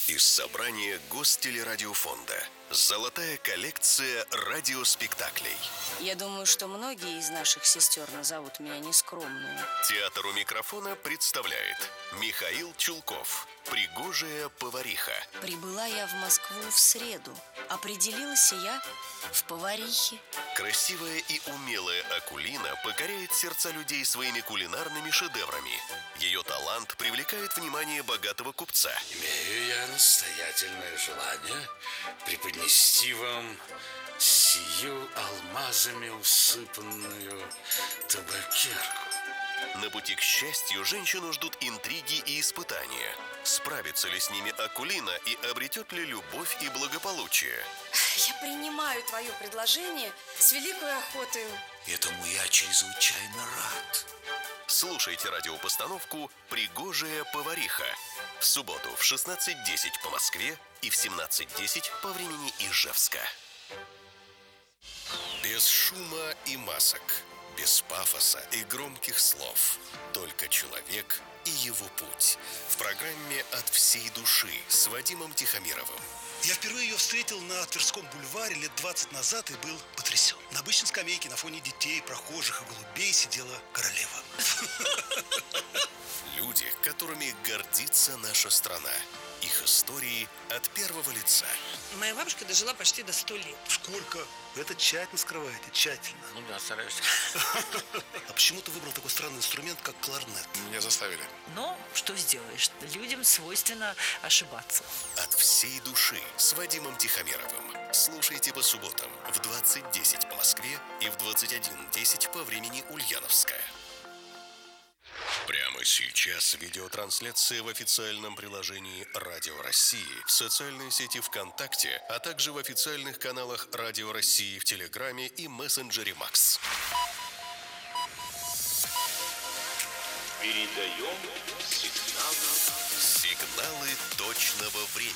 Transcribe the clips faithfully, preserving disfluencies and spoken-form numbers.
Из собрания Гостелерадиофонда. Золотая коллекция радиоспектаклей. Я думаю, что многие из наших сестер назовут меня нескромную. Театр у микрофона представляет Михаил Чулков. Пригожая повариха. Прибыла я в Москву в среду. Определилась я в поварихе. Красивая и умелая Акулина покоряет сердца людей своими кулинарными шедеврами. Ее талант привлекает внимание богатого купца. Имею я настоятельное желание преподнести вам сию алмазами усыпанную табакерку. На пути к счастью женщину ждут интриги и испытания. Справится ли с ними Акулина и обретет ли любовь и благополучие? Я принимаю твое предложение с великой охотой. Этому я чрезвычайно рад. Слушайте радиопостановку «Пригожая повариха» в субботу в шестнадцать десять по Москве и в семнадцать десять по времени Ижевска. Без шума и масок, без пафоса и громких слов. Только человек и его путь. В программе «От всей души» с Вадимом Тихомировым. Я впервые ее встретил на Тверском бульваре лет двадцать назад и был потрясен. На обычной скамейке на фоне детей, прохожих и голубей сидела королева. Люди, которыми гордится наша страна. Их истории от первого лица. Моя бабушка дожила почти до ста лет. Сколько? Вы это тщательно скрываете, тщательно. Ну да, стараюсь. А почему ты выбрал такой странный инструмент, как кларнет? Меня заставили. Но что сделаешь? Людям свойственно ошибаться. От всей души с Вадимом Тихомировым. Слушайте по субботам в двадцать десять по Москве и в двадцать один десять по времени Ульяновска. Прямо сейчас видеотрансляция в официальном приложении Радио России, в социальной сети ВКонтакте, а также в официальных каналах Радио России в Телеграме и мессенджере Макс. Передаем сигналы. Сигналы точного времени.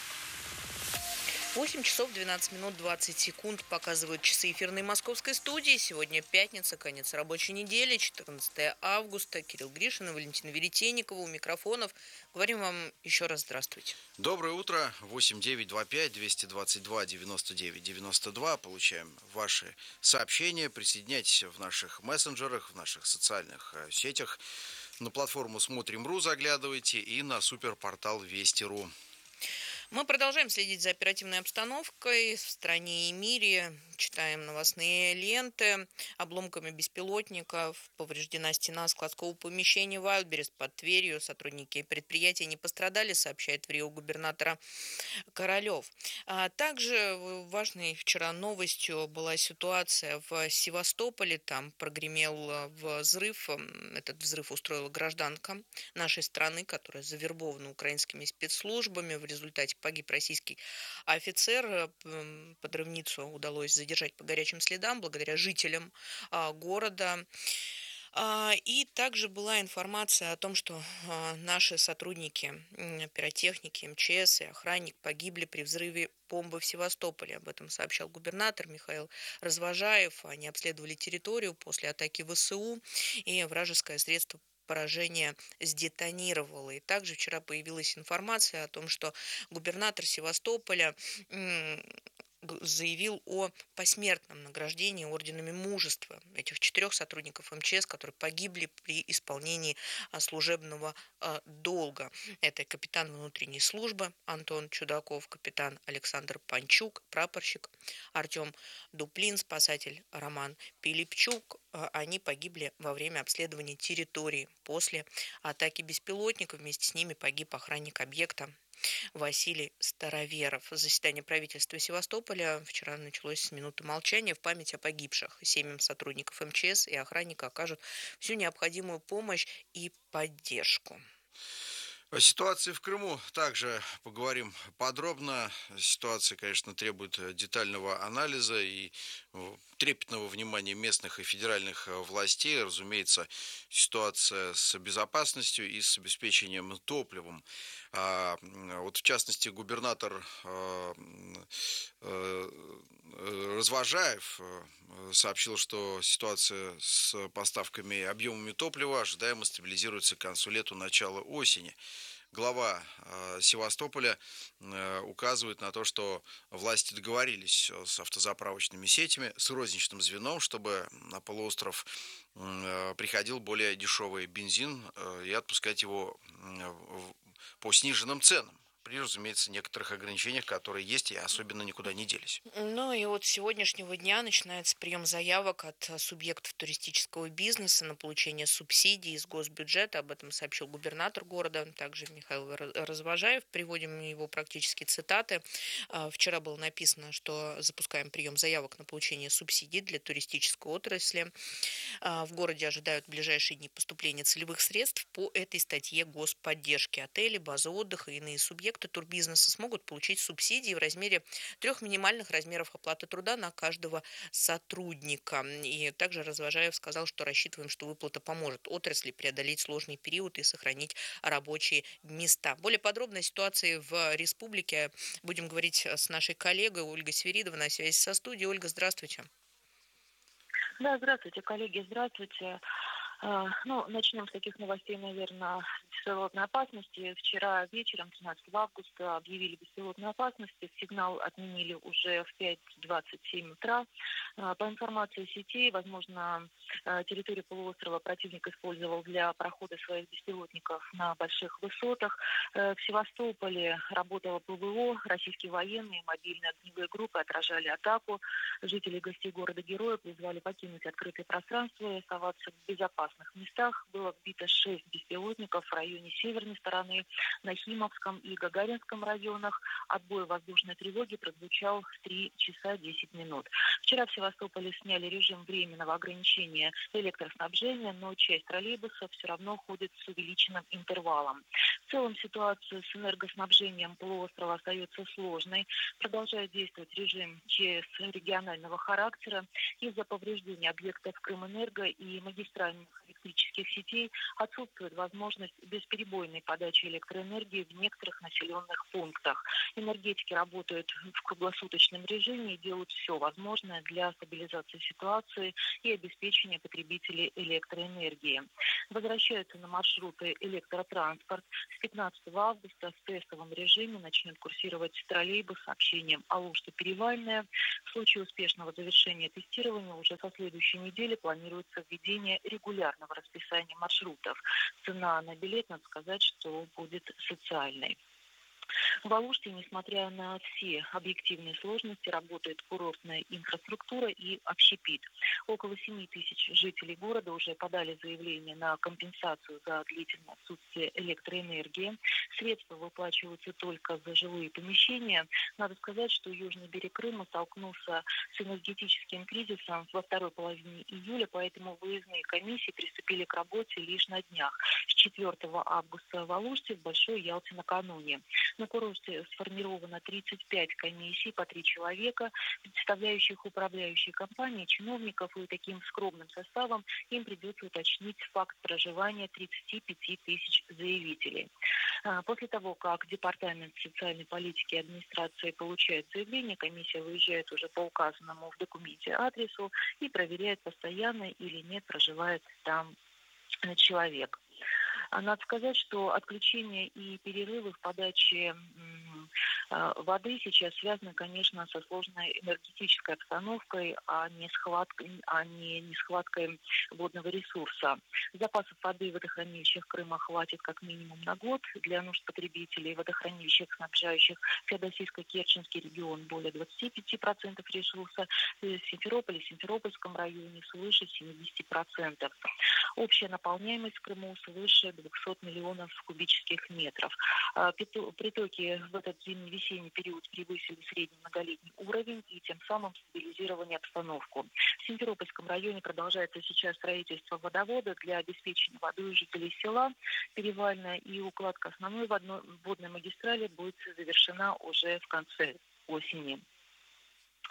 восемь часов двенадцать минут двадцать секунд показывают часы эфирной московской студии. Сегодня пятница, конец рабочей недели, четырнадцатое августа. Кирилл Гришин и Валентина Веретенникова у микрофонов. Говорим вам еще раз здравствуйте. Доброе утро. восемь девять два пять двести двадцать два девяносто девять девяносто два. Получаем ваши сообщения. Присоединяйтесь в наших мессенджерах, в наших социальных сетях. На платформу Смотрим.ру заглядывайте и на суперпортал Вести.ру. Мы продолжаем следить за оперативной обстановкой в стране и мире. Читаем новостные ленты. Обломками беспилотников повреждена стена складского помещения в Айлберис под Тверью. Сотрудники предприятия не пострадали, сообщает в РИО губернатора Королев. А также важной вчера новостью была ситуация в Севастополе. Там прогремел взрыв. Этот взрыв устроила гражданка нашей страны, которая завербована украинскими спецслужбами. В результате погиб российский офицер. Подрывницу удалось задержать по горячим следам благодаря жителям города. И также была информация о том, что наши сотрудники, пиротехники, МЧС и охранник погибли при взрыве бомбы в Севастополе. Об этом сообщал губернатор Михаил Развожаев. Они обследовали территорию после атаки ВСУ, и вражеское средство поражение сдетонировало. И также вчера появилась информация о том, что губернатор Севастополя заявил о посмертном награждении орденами мужества этих четырех сотрудников МЧС, которые погибли при исполнении служебного долга. Это капитан внутренней службы Антон Чудаков, капитан Александр Панчук, прапорщик Артем Дуплин, спасатель Роман Пилипчук. Они погибли во время обследования территории после атаки беспилотников. Вместе с ними погиб охранник объекта Василий Староверов. Заседание правительства Севастополя вчера началось с минуты молчания в память о погибших. Семьям сотрудников МЧС и охранника окажут всю необходимую помощь и поддержку. О ситуации в Крыму также поговорим подробно. Ситуация, конечно, требует детального анализа и трепетного внимания местных и федеральных властей. Разумеется, ситуация с безопасностью и с обеспечением топливом. Вот в частности, губернатор Развожаев сообщил, что ситуация с поставками и объемами топлива ожидаемо стабилизируется к концу лета, начала осени. глава э, Севастополя э, указывает на то, что власти договорились с автозаправочными сетями, с розничным звеном, чтобы на полуостров э, приходил более дешевый бензин э, и отпускать его э, в- по сниженным ценам. При, разумеется, некоторых ограничениях, которые есть и особенно никуда не делись. Ну и вот с сегодняшнего дня начинается прием заявок от э, субъектов туристического бизнеса на получение субсидий из госбюджета. Об этом сообщил губернатор города, также Михаил Ра- Развожаев. Приводим его практически цитаты. А, Вчера было написано, что запускаем прием заявок на получение субсидий для туристической отрасли. А, В городе ожидают в ближайшие дни поступления целевых средств по этой статье господдержки. Отели, базы отдыха и иные субъекты турбизнеса смогут получить субсидии в размере трех минимальных размеров оплаты труда на каждого сотрудника. И также Развожаев сказал, что рассчитываем, что выплата поможет отрасли преодолеть сложный период и сохранить рабочие места. Более подробно о ситуации в республике будем говорить с нашей коллегой Ольгой Свиридовой на связи со студией. Ольга, здравствуйте. Да, здравствуйте, коллеги, здравствуйте. А, Ну, начнем с таких новостей, наверное, беспилотной опасности. Вчера вечером, тринадцатого августа, объявили беспилотную опасность. Сигнал отменили уже в пять двадцать семь утра. А, По информации сетей, возможно, а, территорию полуострова противник использовал для прохода своих беспилотников на больших высотах. Э, В Севастополе работала ПВО, российские военные, мобильные огневые группы отражали атаку. Жители и гостей города-героя призвали покинуть открытое пространство и оставаться в безопасности местах. Было сбито шесть беспилотников в районе северной стороны, на Химовском и Гагаринском районах. Отбой воздушной тревоги прозвучал в три часа десять минут. Вчера в Севастополе сняли режим временного ограничения электроснабжения, но часть троллейбусов все равно ходит с увеличенным интервалом. В целом ситуация с энергоснабжением полуострова остается сложной. Продолжает действовать режим ЧС регионального характера. Из-за повреждения объектов Крымэнерго и магистральных электрических сетей отсутствует возможность бесперебойной подачи электроэнергии в некоторых населенных пунктах. Энергетики работают в круглосуточном режиме и делают все возможное для стабилизации ситуации и обеспечения потребителей электроэнергии. Возвращаются на маршруты электротранспорт. С пятнадцатого августа в тестовом режиме начнет курсировать троллейбус с сообщением Алушта-Перевальная. В случае успешного завершения тестирования уже со следующей недели планируется введение регулярного расписания маршрутов. Цена на билет, надо сказать, что будет социальной. В Алуште, несмотря на все объективные сложности, работает курортная инфраструктура и общепит. Около семи тысяч жителей города уже подали заявление на компенсацию за длительное отсутствие электроэнергии. Средства выплачиваются только за жилые помещения. Надо сказать, что южный берег Крыма столкнулся с энергетическим кризисом во второй половине июля, поэтому выездные комиссии приступили к работе лишь на днях. С четвёртого августа в Алуште, в Большой Ялте накануне. На курорте сформировано тридцать пять комиссий по три человека, представляющих управляющие компании, чиновников, и таким скромным составом им придется уточнить факт проживания тридцати пяти тысяч заявителей. А, После того, как Департамент социальной политики и администрации получает заявление, комиссия выезжает уже по указанному в документе адресу и проверяет, постоянно или нет проживает там э, человек. А Надо сказать, что отключение и перерывы в подаче м, а, воды сейчас связаны, конечно, со сложной энергетической обстановкой, а не схваткой, а не, не схваткой водного ресурса. Запасов воды в водохранилищах Крыма хватит как минимум на год. Для нужд потребителей водохранилищах, снабжающих Феодосийско-Керченский регион, более двадцати пяти процентов ресурса, в Симферополе, Симферопольском районе свыше семидесяти процентов. Общая наполняемость в Крыму свыше двухсот миллионов кубических метров. А, пито- Притоки в этот зимне-весенний период превысили средний многолетний уровень и тем самым стабилизировали обстановку. В Симферопольском районе продолжается сейчас строительство водовода для обеспечения водой жителей села Перевальная, и укладка основной водно- водной магистрали будет завершена уже в конце осени.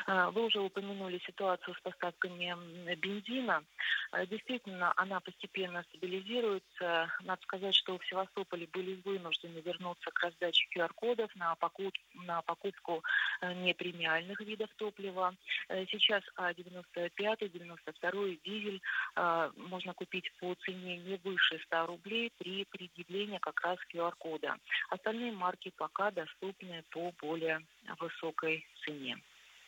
Э, Вы уже упомянули ситуацию с поставками м, бензина. Э, Действительно, она постепенно стабилизируется. Надо сказать, что в Севастополе были вынуждены вернуться к раздаче ку ар кодов на покупку, на покупку э, непремиальных видов топлива. Э, Сейчас А девяносто пять, девяносто два дизель э, можно купить по цене не выше ста рублей при предъявлении как раз ку ар кода. Остальные марки пока доступны по более высокой цене.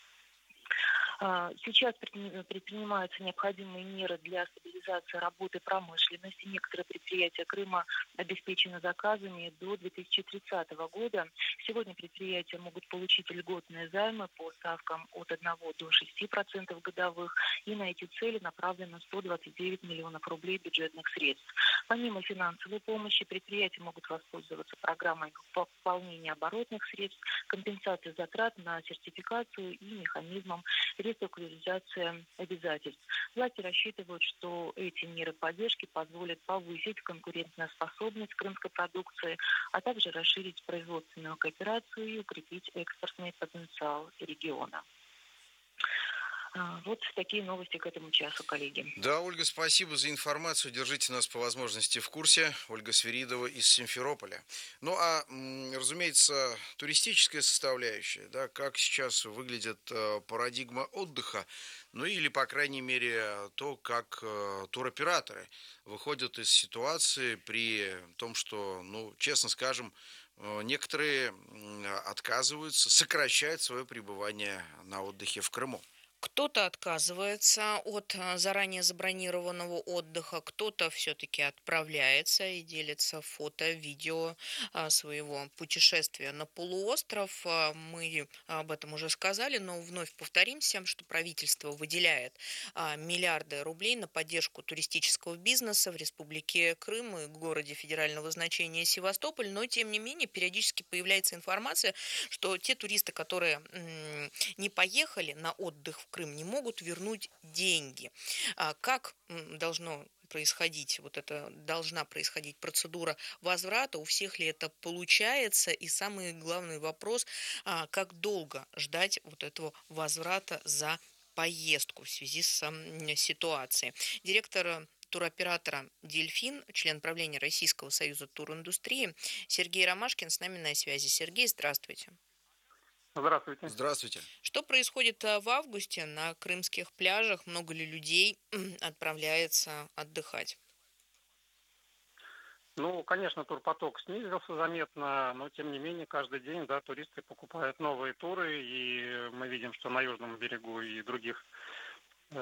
А, Сейчас предпри- предпринимаются необходимые меры для стабилизации работы промышленности. Некоторые предприятия Крыма обеспечены заказами до две тысячи тридцатого года. Сегодня предприятия могут получить льготные займы по ставкам от одного до шести процентов годовых. И на эти цели направлено сто двадцать девять миллионов рублей бюджетных средств. Помимо финансовой помощи, предприятия могут воспользоваться программой пополнения оборотных средств, компенсации затрат на сертификацию и механизмом реструктуризации обязательств. Власти рассчитывают, что эти меры поддержки позволят повысить конкурентоспособность крымской продукции, а также расширить производственную кооперацию и укрепить экспортный потенциал региона. А, Вот такие новости к этому часу, коллеги. Да, Ольга, спасибо за информацию. Держите нас по возможности в курсе. Ольга Свиридова из Симферополя. Ну, а, м, разумеется, туристическая составляющая, да, как сейчас выглядит э, парадигма отдыха, ну или, по крайней мере, то, как э, туроператоры выходят из ситуации при том, что, ну, честно скажем, э, некоторые м, отказываются, сокращают свое пребывание на отдыхе в Крыму. Кто-то отказывается от а, заранее забронированного отдыха, кто-то все-таки отправляется и делится фото, видео а, своего путешествия на полуостров. А, Мы об этом уже сказали, но вновь повторимся, что правительство выделяет а, миллиарды рублей на поддержку туристического бизнеса в Республике Крым и городе федерального значения Севастополь, но тем не менее периодически появляется информация, что те туристы, которые м, не поехали на отдых в Крым, не могут вернуть деньги. А Как м, должно происходить, вот это должна происходить процедура возврата, у всех ли это получается, и самый главный вопрос, а, как долго ждать вот этого возврата за поездку в связи с м, ситуацией. Директор э, туроператора «Дельфин», член правления Российского союза туриндустрии Сергей Ромашкин с нами на связи. Сергей, здравствуйте. Здравствуйте. Здравствуйте. Что происходит а, в августе на крымских пляжах? Много ли людей отправляется отдыхать? Ну, конечно, турпоток снизился заметно, но тем не менее каждый день, да, туристы покупают новые туры, и мы видим, что на южном берегу и других